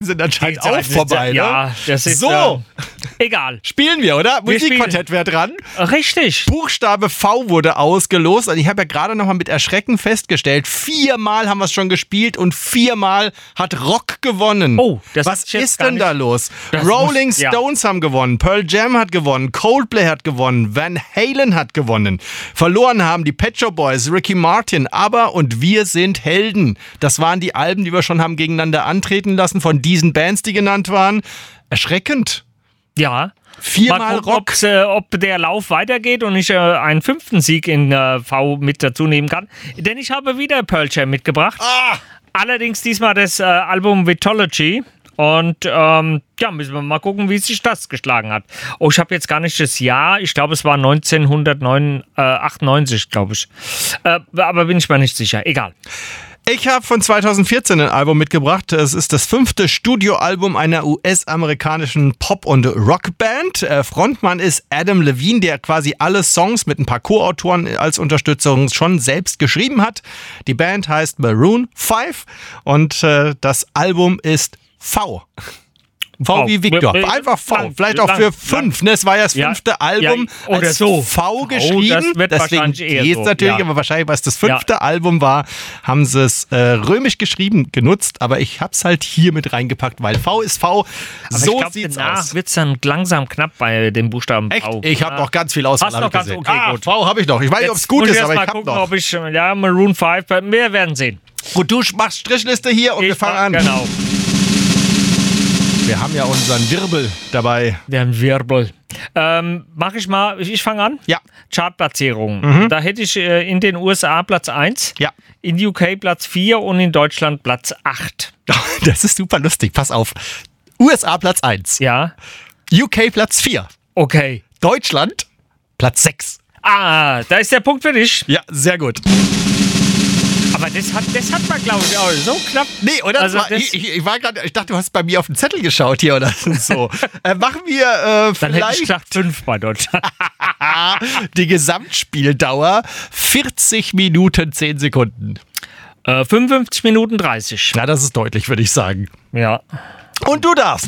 sind anscheinend auch vorbei, ne? Ja, das ist so. Egal. Spielen wir, oder? Musikquartett wäre dran. Richtig. Buchstabe V wurde ausgelost. Und ich habe ja gerade noch mal mit Erschrecken festgestellt, 4-mal haben wir es schon gespielt und 4-mal hat Rock gewonnen. Oh, das was ist jetzt ist gar denn nicht- da los? Das Rolling muss- ja. Stones haben gewonnen, Pearl Jam hat gewonnen, Coldplay hat gewonnen, Van Halen hat gewonnen. Verloren haben die Pet Shop Boys, Ricky Martin, ABBA und Wir sind Helden. Das waren die Alben, die wir schon haben gegeneinander antreten lassen von diesen Bands, die genannt waren. Erschreckend. Ja. 4-mal Mal gucken, Rock. ob der Lauf weitergeht und ich einen 5. Sieg in V mit dazu nehmen kann. Denn ich habe wieder Pearl Jam mitgebracht. Allerdings diesmal das Album Vitology. Und müssen wir mal gucken, wie sich das geschlagen hat. Oh, ich habe jetzt gar nicht das Jahr. Ich glaube, es war 1998, glaube ich. Aber bin ich mir nicht sicher. Egal. Ich habe von 2014 ein Album mitgebracht. Es ist das 5. Studioalbum einer US-amerikanischen Pop- und Rockband. Frontmann ist Adam Levine, der quasi alle Songs mit ein paar Co-Autoren als Unterstützung schon selbst geschrieben hat. Die Band heißt Maroon 5 und das Album ist V. V wie Victor. Einfach V. Vielleicht auch für 5. Ne? Es war ja das 5. Album oder als so. V geschrieben. Das wird Deswegen wahrscheinlich eher geht's so. natürlich, Ja. aber wahrscheinlich, weil es das 5. Album war, haben sie es römisch geschrieben, genutzt. Aber ich habe es halt hier mit reingepackt, weil V ist V. Aber So ich glaub, sieht's danach aus. wird es dann langsam knapp bei dem Buchstaben Echt? V. Ich habe noch ganz viel Auswahl. Hast noch hab ich ganz, gesehen. okay, gut. V habe ich noch. Ich weiß nicht, ob es gut muss ist, ich aber erst ich mal habe gucken, noch. ob ich, Maroon 5, wir werden sehen. Gut, du machst Strichliste hier und wir fangen an. Genau. Wir haben ja unseren Wirbel dabei. Der Wirbel. Mach ich mal, ich fange an. Ja. Chartplatzierung. Da hätte ich in den USA Platz 1, Ja. in UK Platz 4 und in Deutschland Platz 8. Das ist super lustig. Pass auf. USA Platz 1. Ja, UK Platz 4. okay. Deutschland Platz 6. Da ist der Punkt für dich. Ja, sehr gut. Aber das hat man, glaube ich, auch so knapp. Nee, oder? Also Ich war gerade, ich dachte, du hast bei mir auf den Zettel geschaut hier oder so. Machen wir Dann hätte ich vielleicht gesagt 5 bei Deutschland. die Gesamtspieldauer 40 Minuten 10 Sekunden. 55 Minuten 30. Na, das ist deutlich, würde ich sagen. Ja. Und du darfst.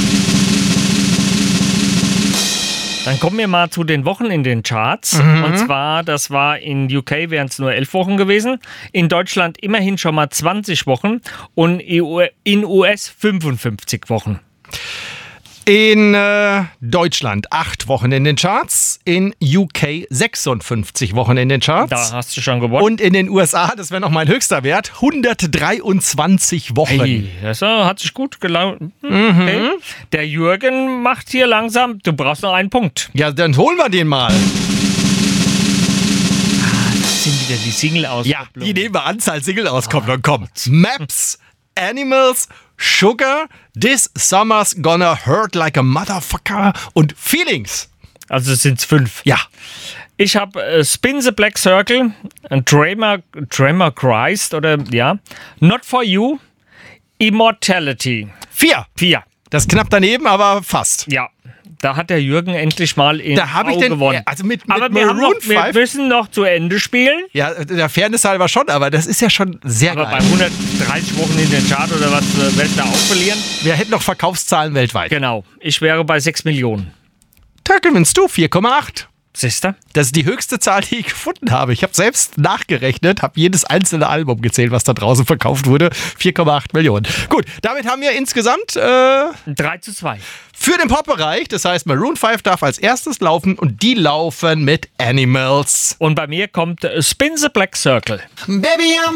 Dann kommen wir mal zu den Wochen in den Charts. Und zwar, das war in UK wären es nur 11 Wochen gewesen. In Deutschland immerhin schon mal 20 Wochen. Und in US 55 Wochen. In Deutschland 8 Wochen in den Charts, in UK 56 Wochen in den Charts. Da hast du schon gewonnen. Und in den USA, das wäre noch mein höchster Wert, 123 Wochen. Hey, das hat sich gut gelaufen. Okay. Der Jürgen macht hier langsam, du brauchst noch einen Punkt. Ja, dann holen wir den mal. Das sind wieder die Single-Auskopplungen. Ja, die nehmen wir Anzahl Single-Auskopplung. Komm. Maps, Animals, Sugar, This Summer's Gonna Hurt Like a Motherfucker und Feelings. Also sind es 5. Ja. Ich habe Spin the Black Circle, Tremor Christ oder ja, Not For You, Immortality. 4. 4. Das ist knapp daneben, aber fast. Ja, da hat der Jürgen endlich mal in Da habe ich den gewonnen. also mit Aber wir Maroon müssen noch zu Ende spielen. Ja, der Fairness halber schon, aber das ist ja schon sehr Aber bei geil. 130 Wochen in den Chart oder was werde ich da auch verlieren? Wir hätten noch Verkaufszahlen weltweit. Genau, ich wäre bei 6 Millionen. Da gewinnst du 4,8. Siehste? Das ist die höchste Zahl, die ich gefunden habe. Ich habe selbst nachgerechnet, habe jedes einzelne Album gezählt, was da draußen verkauft wurde. 4,8 Millionen. Gut, damit haben wir insgesamt 3:2. für den Pop-Bereich, das heißt Maroon 5 darf als erstes laufen und die laufen mit Animals. Und bei mir kommt Spin the Black Circle. Baby, I'm